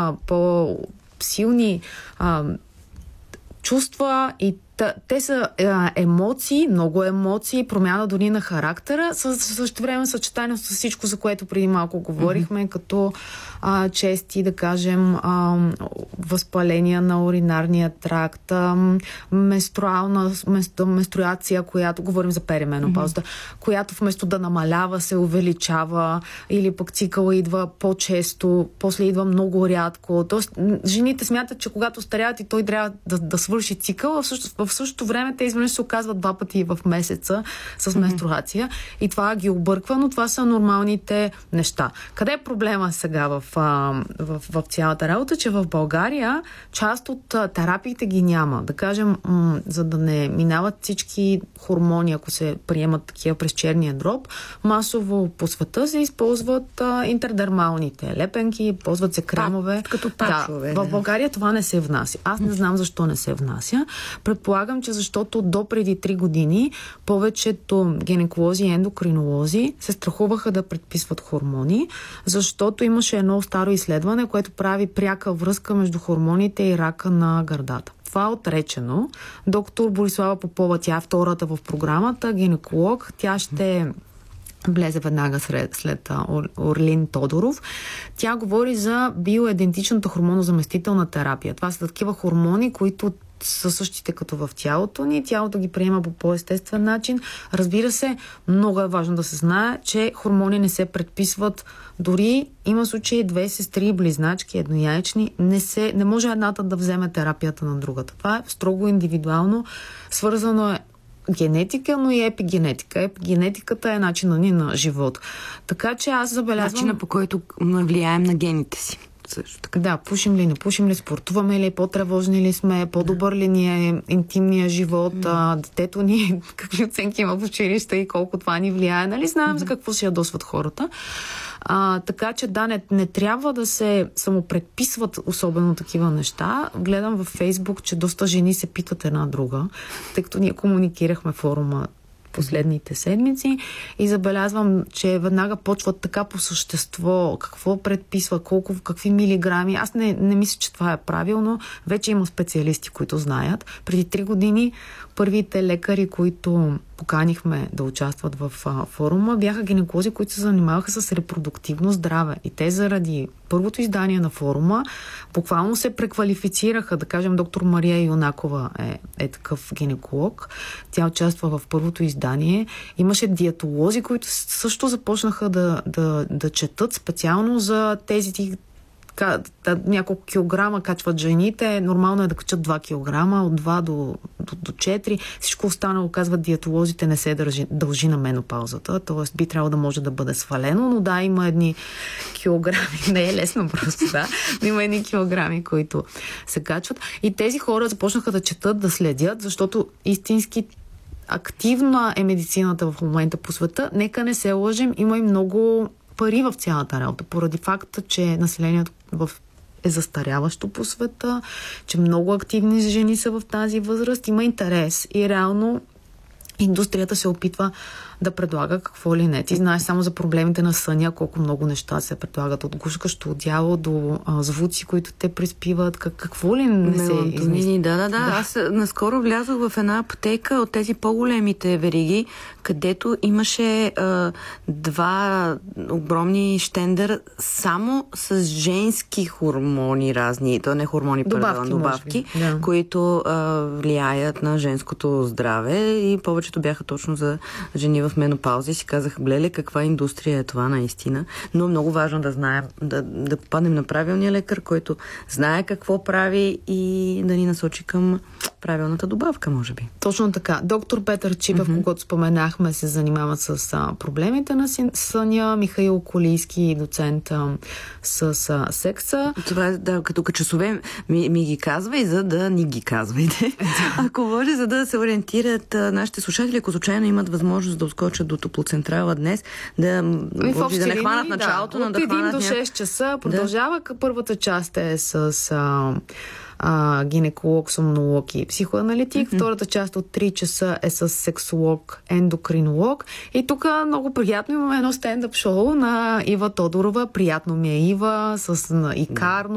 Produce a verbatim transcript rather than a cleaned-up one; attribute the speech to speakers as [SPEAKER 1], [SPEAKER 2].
[SPEAKER 1] а, по-силни а, чувства и те са а, емоции, много емоции, промяна дори на характера, също време съчетание с всичко, за което преди малко говорихме, mm-hmm. като а, чести, да кажем, а, възпаления на уринарния тракт, а, менструална менсту, менструация, която, говорим за перименопаузата, mm-hmm. която вместо да намалява, се увеличава, или пък цикъла идва по-често, после идва много рядко. Тоест, жените смятат, че когато старяват и той трябва да, да свърши цикъл, всъщност в същото време те изведнъж се оказват два пъти в месеца с менструация mm-hmm. и това ги обърква, но това са нормалните неща. Къде е проблема сега в, в, в цялата работа? Че в България част от терапиите ги няма. Да кажем, м- за да не минават всички хормони, ако се приемат такива през черния дроб, масово по света се използват а, интердермалните лепенки, ползват се кремове.
[SPEAKER 2] Та, като тачове.
[SPEAKER 1] Да, в България това не се внася. Аз не знам защо не се внася. Предполагам, че защото до преди три години повечето гинеколози и ендокринолози се страхуваха да предписват хормони, защото имаше едно старо изследване, което прави пряка връзка между хормоните и рака на гърдата. Това е отречено. Доктор Борислава Попова, тя е втората в програмата, гинеколог, тя ще влезе веднага след, след Орлин Тодоров. Тя говори за биоидентичната хормонозаместителна терапия. Това са такива хормони, които са същите като в тялото ни. Тялото ги приема по по-естествен начин. Разбира се, много е важно да се знае, че хормони не се предписват. Дори има случаи две сестри, близначки, еднояйчни. Не, се, не може едната да вземе терапията на другата. Това е строго индивидуално. Свързано е генетика, но и епигенетика. Епигенетиката е начина ни на живот. Така че аз забелязвам...
[SPEAKER 2] Начина, по който влияем на гените си.
[SPEAKER 1] Също така. Да, пушим ли, не пушим ли, спортуваме ли, по-тревожни ли сме, по-добър ли ни е интимния живот, mm. а, детето ни, какви оценки има в училище и колко това ни влияе. Нали знаем mm. за какво се ядосват хората. А, така че да, не, не трябва да се самопредписват особено такива неща. Гледам във Фейсбук, че доста жени се питат една друга, тъй като ние комуникирахме форума последните седмици и забелязвам, че веднага почват така по същество, какво предписва, колко, какви милиграми. Аз не, не мисля, че това е правилно. Вече има специалисти, които знаят. Преди три години първите лекари, които поканихме да участват в а, форума, бяха гинеколози, които се занимаваха с репродуктивно здраве. И те заради първото издание на форума буквално се преквалифицираха. Да кажем, доктор Мария Юнакова е, е такъв гинеколог. Тя участва в първото издание. Имаше диетолози, които също започнаха да, да, да четат специално за тези няколко килограма качват жените. Нормално е да качат два килограма, от два до, до, до четири. Всичко останало, казват диетолозите, не се дължи, дължи на менопаузата. Тоест би трябвало да може да бъде свалено, но да, има едни килограми. Не е лесно просто, да. Но има едни килограми, които се качват. И тези хора започнаха да четат, да следят, защото истински активна е медицината в момента по света. Нека не се лъжем, има и много пари в цялата работа, поради факта, че населението в е застаряващо по света, че много активни жени са в тази възраст, има интерес и реално индустрията се опитва да предлага какво ли не. Ти знаеш само за проблемите на съня, колко много неща се предлагат. От гушкащо одяло до а, звуци, които те приспиват. Как, какво ли не се измисли?
[SPEAKER 2] Да, да, да, да. Аз наскоро влязох в една аптека от тези по-големите вериги, където имаше а, два огромни щендър само с женски хормони разни. То не хормони,
[SPEAKER 1] добавки,
[SPEAKER 2] пардон, добавки,
[SPEAKER 1] да.
[SPEAKER 2] които а, влияят на женското здраве и повечето бяха точно за жени в менопауза и си казах, блеле, каква индустрия е това наистина. Но много важно да знаем, да, да попаднем на правилния лекар, който знае какво прави и да ни насочи към правилната добавка, може би.
[SPEAKER 1] Точно така. Доктор Петър Чипев, mm-hmm. когато споменахме, се занимава с а, проблемите на съня. Михаил Колийски, доцент а, с а, секса.
[SPEAKER 2] Това е, да, като часове ми, ми ги казвай, за да ни ги казвайте. Ако може, за да се ориентират а, нашите слушатели, ако случайно имат възможност да скочат до топлоцентрала днес, да, може да не хванат да, началото, но да хванат...
[SPEAKER 1] От един до шест часа продължава. Да. Първата част е с а, а, гинеколог, сомнолог и психоаналитик. Mm-hmm. Втората част от три часа е с сексолог, ендокринолог. И тук много приятно имаме едно стендъп шоу на Ива Тодорова. Приятно ми е Ива, с Икарно.